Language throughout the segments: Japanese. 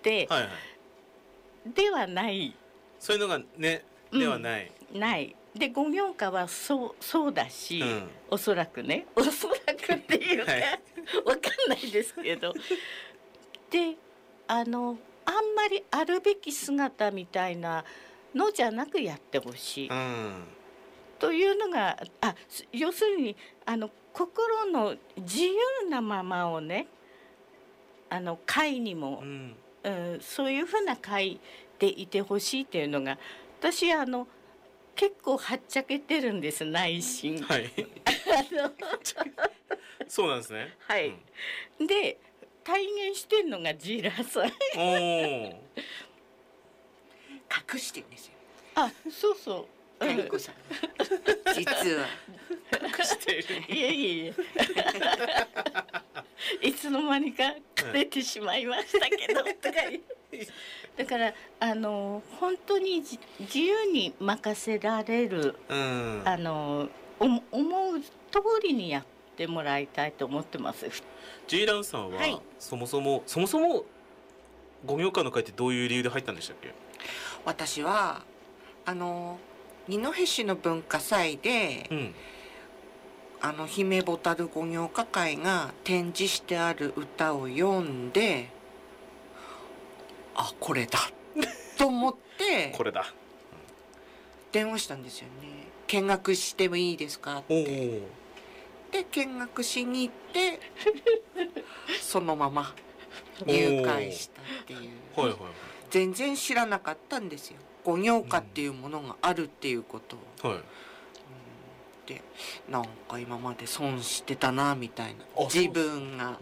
て、 はいはい、 ではない。 そういうのがね、ではない、 ないで五行歌はそうだし、おそらくね、おそらくっていうか、 はい、 わかんないですけどであんまりあるべき姿みたいなのじゃなくやってほしい、というのが要するに心の自由なままをね、会にも、そういうふうな会でいてほしいというのが、私結構はっちゃけてるんです、内心。 はい。そうなんですね。 はい。で体現してるのがジーラーさん。 隠してるんですよ。 そうそう。 カリコさん。実は隠してる。いえいえいえ。いつの間にか枯れてしまいましたけど、とかだから本当に自由に任せられる、思う通りにやってもらいたいと思ってます。 ジーランさんは、そもそも五行歌の会ってどういう理由で入ったんでしたっけ？ 私は二戸市の文化祭で、姫ボタル五行歌会が展示してある歌を読んで、これだと思ってこれだ、 電話したんですよね。見学してもいいですかって。で見学しに行ってそのまま入会したっていう。全然知らなかったんですよ、五行歌っていうものがあるっていうことを。でなんか今まで損してたなみたいな、自分が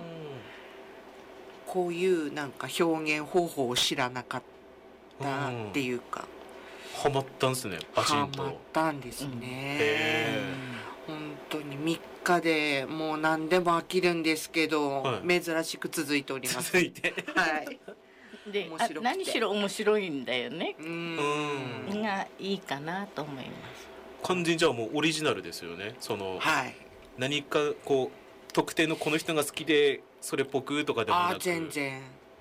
こういうなんか表現方法を知らなかったっていうか、 ハマったんですね、バチンと。 ハマったんですね。本当に3日でもう何でも飽きるんですけど、珍しく続いております。 続いて、 で何しろ面白いんだよね。がいいかなと思います。 完全じゃあもうオリジナルですよね。何かこう特定のこの人が好きでそれっぽくとかでもなく。 全然。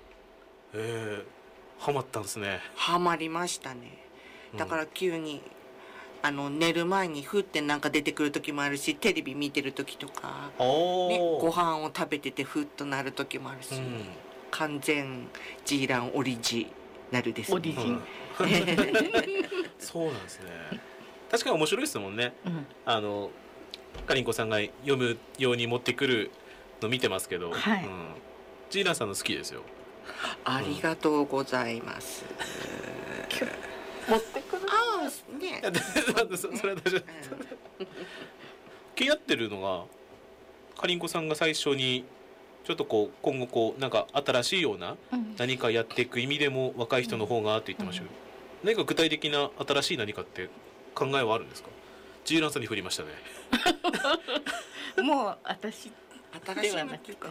ハマったんですね。 ハマりましたね。だから急に寝る前にふってなんか出てくる時もあるし、テレビ見てる時とか、ご飯を食べててふっとなる時もあるし、完全ジーランオリジナルですね。 オリジン。 そうなんですね。確かに面白いですもんね。かりんこさんが読むように持ってくるの見てますけど、ジーランさんの好きですよ。 ありがとうございます。 持ってくる。 ね。 それは大丈夫。気になってるのが、かりんこさんが最初にちょっとこう今後こうなんか新しいような何かやっていく意味でも若い人の方がって言ってましたけど、何か具体的な新しい何かって考えはあるんですか？ジーランさんに振りましたね。 もう私ではなくて、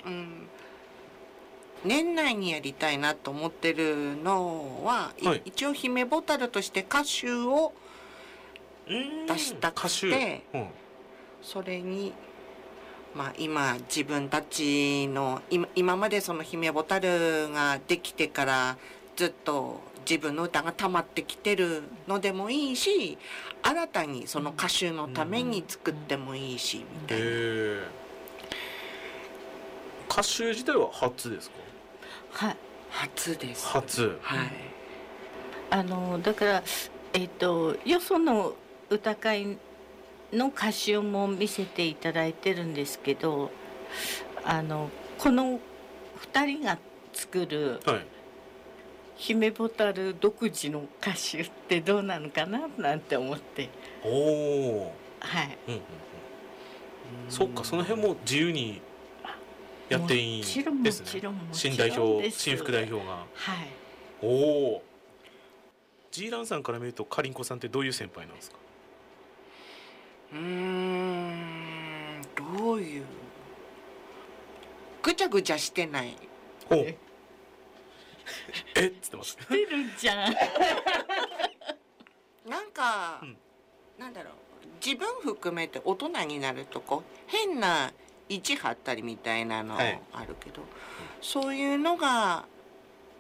年内にやりたいなと思ってるのは、一応姫ボタルとして歌集を出したくて、それに今自分たちの今までその姫ボタルができてからずっと自分の歌が溜まってきてるのでもいいし、新たにその歌集のために作ってもいいしみたいな。 歌集自体は初ですか？ 初です。 初。 だからよその歌会の歌集も見せていただいてるんですけど、この2人が作る姫ボタル独自の歌集ってどうなのかななんて思って。 そっか、その辺も自由にやっていいんですね。新代表、新副代表が。ジーランさんから見るとかりんこさんってどういう先輩なんですか？ どういう、ぐちゃぐちゃしてない。 っつってます。 してるじゃん。 なんか、なんだろう、自分含めて大人になるとこう変な意地張ったりみたいなのあるけど、そういうのが